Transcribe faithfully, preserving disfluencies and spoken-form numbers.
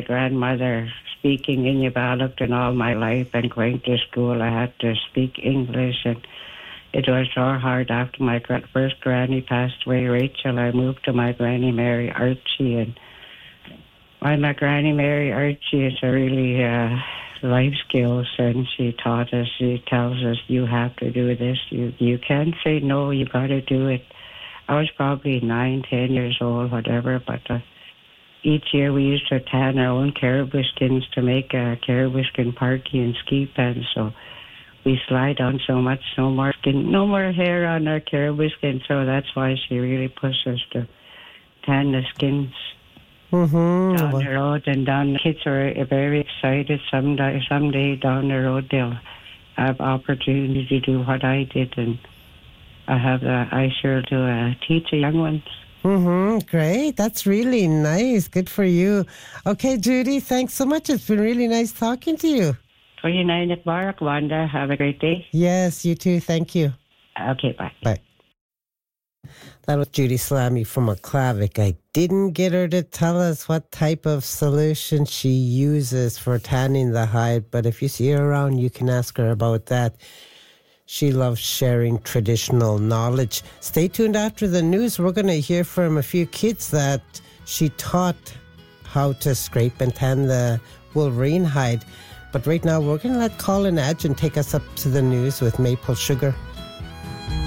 grandmother speaking Inubaluk all my life and going to school. I had to speak English, and it was so hard after my gra- first granny passed away, Rachel. I moved to my granny Mary Archie, and my, my granny Mary Archie is a really uh, life skills, and she taught us, she tells us, you have to do this. You, you can't say no, you got to do it. I was probably nine, ten years old, whatever, but uh, each year we used to tan our own caribou skins to make a caribou skin parky and ski pants. So we slide on so much, no more skin, no more hair on our caribou skin. So that's why she really pushed us to tan the skins mm-hmm. down the road. And down, the kids are very excited. Someday, someday down the road they'll have opportunity to do what I did, and I have the, I sure do uh, teach the young ones. Mm-hmm. Great. That's really nice. Good for you. Okay, Judy, thanks so much. It's been really nice talking to you. twenty-nine at Barak, Wanda. Have a great day. Yes, you too. Thank you. Okay, bye. Bye. That was Judy Salami from Aklavik. I didn't get her to tell us what type of solution she uses for tanning the hide, but if you see her around, you can ask her about that. She loves sharing traditional knowledge. Stay tuned after the news. We're going to hear from a few kids that she taught how to scrape and tan the wolverine hide. But right now, we're going to let Colin Adjun take us up to the news with Maple Sugar.